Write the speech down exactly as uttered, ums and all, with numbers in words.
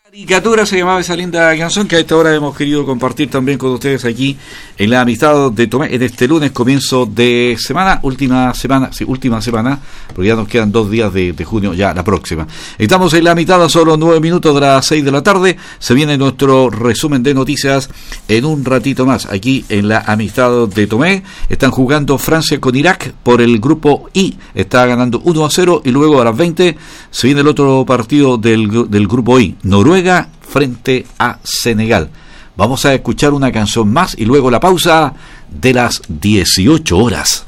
Caricatura se llamaba esa linda canción que a esta hora hemos querido compartir también con ustedes aquí en la amistad de Tomé en este lunes, comienzo de semana, última semana, sí, última semana, porque ya nos quedan dos días de, de junio, ya la próxima. Estamos en la mitad, a solo nueve minutos de las seis de la tarde. Se viene nuestro resumen de noticias en un ratito más, aquí en la amistad de Tomé. Están jugando Francia con Irak por el grupo I, está ganando uno a cero, y luego a las veinte se viene el otro partido del, del grupo I, Noruega frente a Senegal. Vamos a escuchar una canción más y luego la pausa de las dieciocho horas.